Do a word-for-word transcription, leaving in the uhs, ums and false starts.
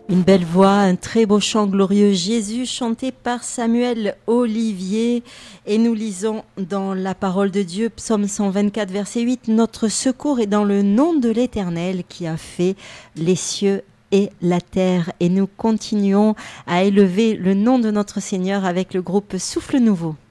Une belle voix, un très beau chant glorieux, Jésus, chanté par Samuel Olivier. Et nous lisons dans la parole de Dieu, psaume cent vingt-quatre, verset huit, « Notre secours est dans le nom de l'Éternel qui a fait les cieux et la terre. » Et nous continuons à élever le nom de notre Seigneur avec le groupe Souffle Nouveau.